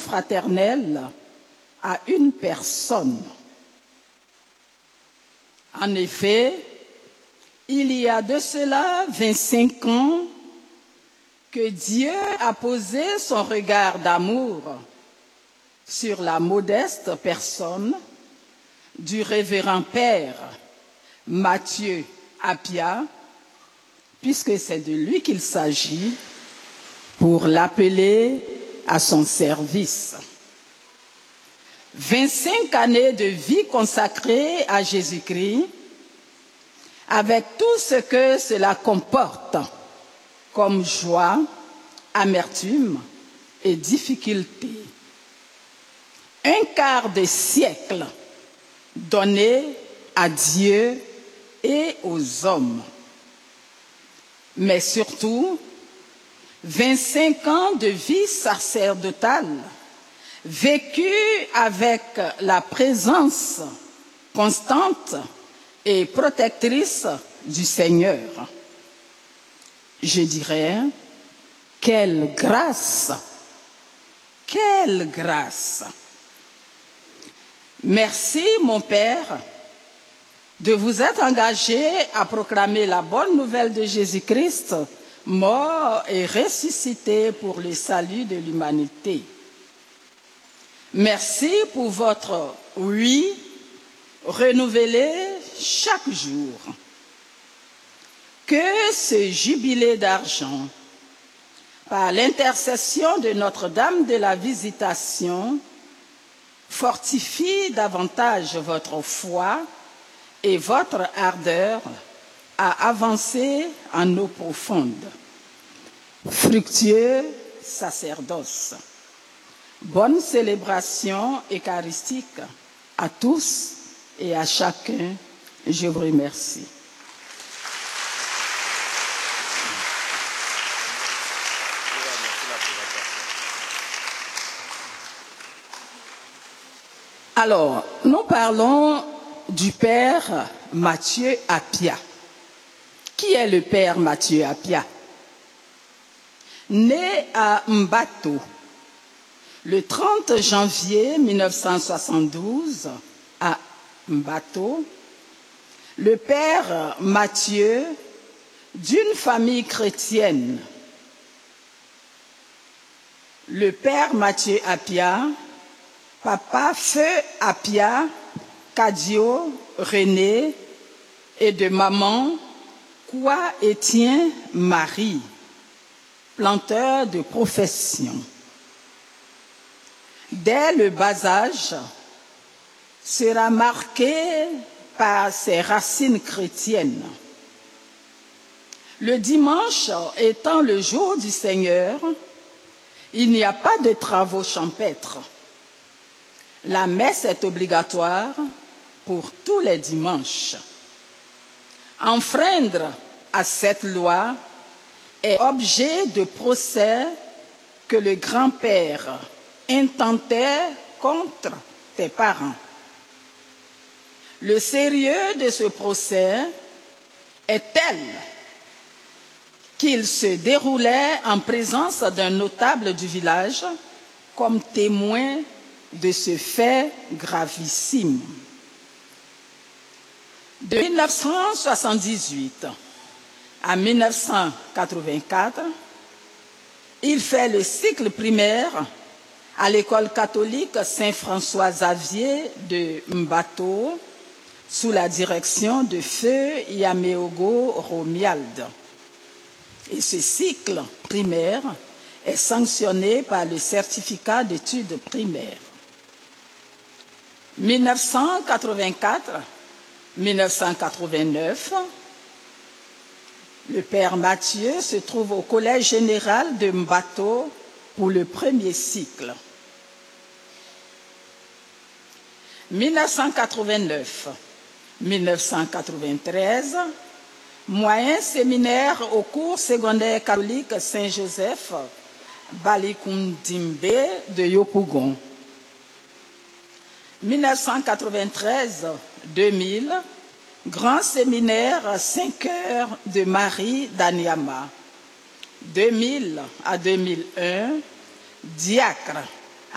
fraternel à une personne. En effet, il y a de cela 25 ans que Dieu a posé son regard d'amour sur la modeste personne du révérend père Mathieu Apia, puisque c'est de lui qu'il s'agit, pour l'appeler à son service. 25 années de vie consacrée à Jésus-Christ, avec tout ce que cela comporte comme joie, amertume et difficulté. Un quart de siècle donné à Dieu et aux hommes. Mais surtout, 25 ans de vie sacerdotale vécue avec la présence constante et protectrice du Seigneur. Je dirais, quelle grâce! Quelle grâce! Merci, mon Père, de vous être engagé à proclamer la bonne nouvelle de Jésus-Christ, mort et ressuscité pour le salut de l'humanité. Merci pour votre oui renouvelé chaque jour. Que ce jubilé d'argent, par l'intercession de Notre-Dame de la Visitation, fortifie davantage votre foi et votre ardeur à avancer en eau profonde. Fructueux sacerdoce. Bonne célébration eucharistique à tous et à chacun. Je vous remercie. Alors, nous parlons du père Mathieu Apia. Qui est le père Mathieu Apia? Né à Mbato, le 30 janvier 1972 à Mbato, le père Mathieu, d'une famille chrétienne. Le père Mathieu Apia, papa Feu Apia, Cadio, René, et de maman Kwa Étienne Marie, planteur de profession. Dès le bas âge, sera marqué par ses racines chrétiennes. Le dimanche étant le jour du Seigneur, il n'y a pas de travaux champêtres. La messe est obligatoire pour tous les dimanches. Enfreindre à cette loi est objet de procès que le grand-père intentait contre tes parents. Le sérieux de ce procès est tel qu'il se déroulait en présence d'un notable du village comme témoin de ce fait gravissime. De 1978 à 1984, il fait le cycle primaire à l'école catholique Saint-François-Xavier de Mbato, sous la direction de Feu Yameogo Romuald. Et ce cycle primaire est sanctionné par le certificat d'études primaires. 1984-1989, le père Mathieu se trouve au Collège général de Mbato pour le premier cycle. 1989-1993, moyen séminaire au cours secondaire catholique Saint-Joseph, Balikundimbe de Yopougon. 1993-2000, grand séminaire 5 heures de Marie d'Anyama. 2000 à 2001, diacre